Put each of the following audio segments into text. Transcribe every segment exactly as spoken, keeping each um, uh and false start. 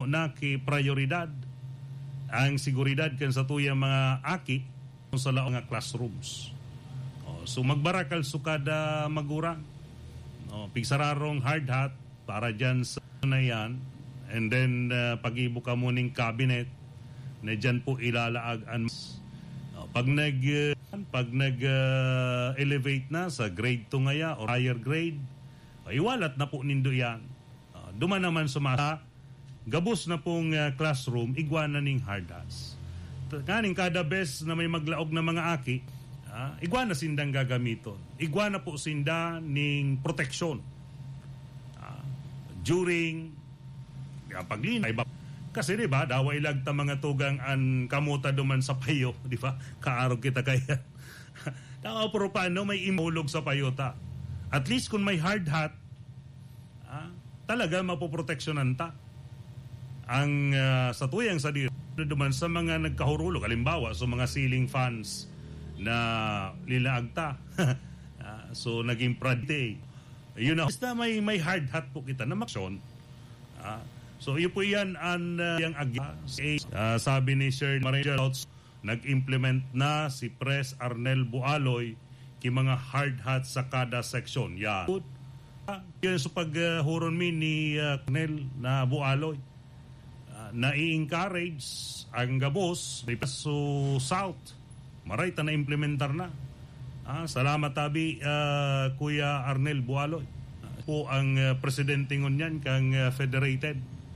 na ki prioridad ang seguridad kan sa tuyang mga aki sa laong nga classrooms. O, so magbarakal sukada magurang. O, pigsararong hard hat para dyan sa na yan. And then uh, pag-ibo ka muning cabinet na dyan po ilalaag ang o, pag nag uh, pag nag uh, elevate na sa grade two ngaya or higher grade, o, iwalat na po nindo yan. O, duman naman sumasa gabos na pong uh, classroom, igwana ning hard hats. Kaning kada best na may maglaog na mga aki, uh, igwana sindang gagamiton. Igwana po sinda ning proteksyon. Uh, during uh, paglinay. Kasi di ba, daway lag ta mga tugang an kamuta duman sa payo, di ba? Kaarog kita kaya. Tao pero paano may imulog sa payota. At least kung may hard hat, uh, talaga mapoproteksyonan ta. Ang uh, sa tuyang sa dito duman sa mga nagkahurulog, halimbawa sa mga ceiling fans na lilaagta. uh, so naging prade. You know, basta may may hard hat po kita na maksyon. Uh, so iyo po yan ang uh, yung agya. Uh, sabi ni Sir Marangels, nag-implement na si Pres Arnel Bualoy ki mga hard hat sa kada section. Yan. Uh, yun sa paghuron uh, mi ni uh, Arnel na Bualoy. Na-i-encourage ang gabos ni Paso South. Maray ta na-implementar na. Ah, salamat tabi uh, Kuya Arnel Bualoy. Uh, po ang uh, presidente ngunyan kang uh, Federated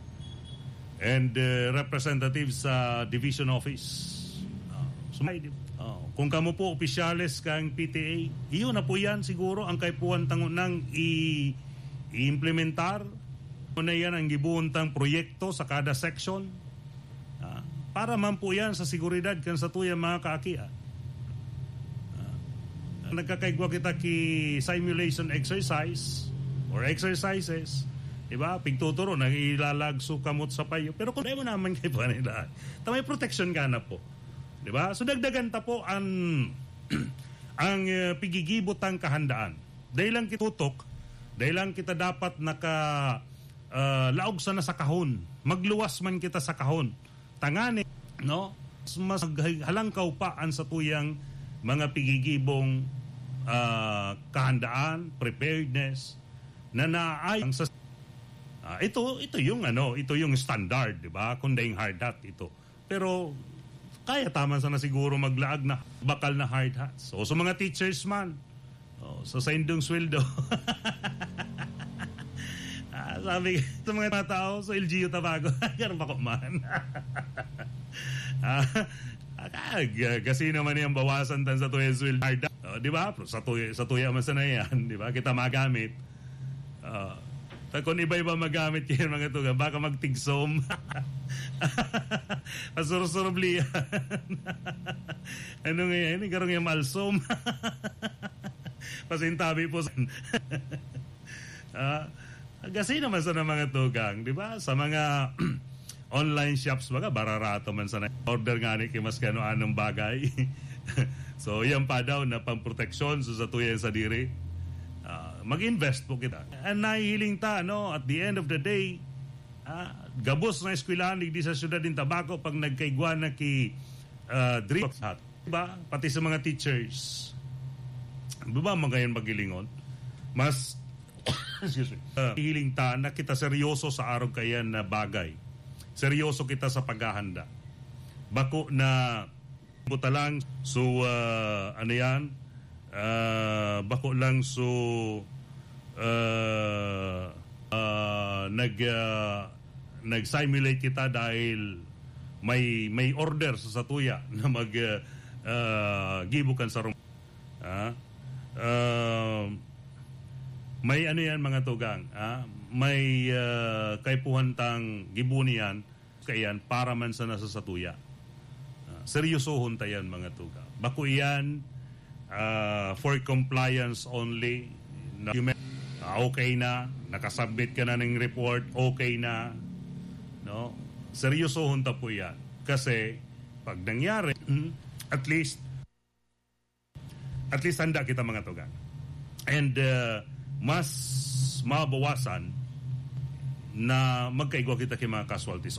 and uh, representative sa Division Office. Uh, so, uh, kung kamo po opisyales kang P T A, iyon na po yan siguro ang kaipuan tangon nang i- i-implementar na yan ang gibuuntang proyekto sa kada section uh, para man po yan sa seguridad kan sa tuyang mga kaaki. Uh, nagkakaigwa kita ki simulation exercise or exercises, diba? Pigtuturo, nag-ilalagso kamot sa payo. Pero kung mo naman kayo pa nila, tamay protection ka na po. Diba? So dagdagan ta po ang ang uh, pigigibot ang kahandaan. Dahil lang kitutok, dahil lang kita dapat naka Uh, laog sana sa kahon, magluwas man kita sa kahon, tangani no mas halangkaw pa an sa tuyang mga pigigibong uh, kahandaan, preparedness na naayang sa uh, ito ito yung ano ito yung standard, di ba, kunding hard hat ito, pero kaya taman sana siguro maglaag na bakal na hard hats. So sa mga teachers man, oh, sa saindong sweldo. Sabi sa mga tao sa L G U Tabago, ganun pa ko man. ah, kasi naman yung bawasan tan sa tuya sweldo. Uh, di ba? Sa tuya, sa tuya man sana yan, di ba? Kita magamit. Uh, kung iba-iba magamit yan mga tuga, baka magtigsom. Pasursurubli yan. Ano nga yan? Garong yung malsom. Pasintabi po. Ah, kasi naman sa mga tugang, di ba? Sa mga online shops, baga, bararato man sa order nga ni kimas kano anong bagay. So, yan pa daw na pamproteksyon so, sa tuyan sa diri. Uh, mag-invest po kita. And nahihiling ta, no? At the end of the day, uh, gabos na eskwelahan di sa syudad din Tabaco pag nagkaigwa na ki uh, drip hat. Diba? Pati sa mga teachers. Diba mga yan magilingon? Mas excuse me. Uh, hiling ta na kita seryoso sa araw kayan na bagay. Seryoso kita sa paghahanda. Bako na buta lang so uh, ano yan? Uh, bako lang so uh, uh, nag uh, nag-simulate kita dahil may may order sa satuya na mag uh, uh, gibukan sa rum. Uh, uh, May ano yan mga tugang, ah? May uh, kaipuhantang gibunian kayan para man sa nasa satuya. Ah, seryosohon tayan mga tugang. Bako yan uh, for compliance only. Na, uh, okay na, nakasubmit ka na ng report, okay na. No? Seryosohon ta po yan. Kasi pag nangyari, at least at least handa kita mga tugang. And uh, mas mabawasan na magkaigwa kita kay mga casualties.